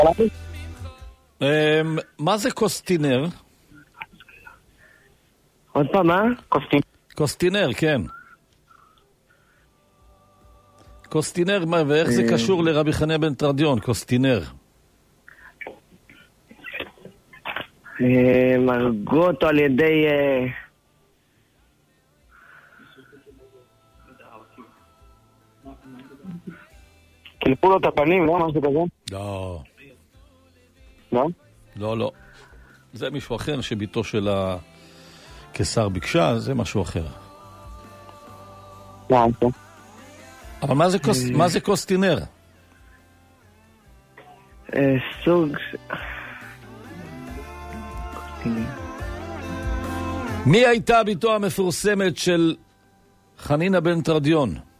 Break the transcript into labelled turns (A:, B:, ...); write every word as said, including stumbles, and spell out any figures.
A: מה זה קוסטינר?
B: עוד פעם, מה? קוסטינר.
A: קוסטינר, כן. קוסטינר, ואיך זה קשור לרבי חנינא בן תרדיון, קוסטינר?
B: מרגו אותו על ידי... קלפו לו את הפנים, לא? משהו כזה?
A: לא.
B: לא?
A: לא, לא. זה מישהו אחר שביתו של הקיסר ביקשה, זה משהו אחר.
B: לא, לא.
A: אבל מה זה, קוס... מה זה קוסטינר?
B: סוג...
A: מי הייתה ביתו המפורסמת של חנינא בן תרדיון?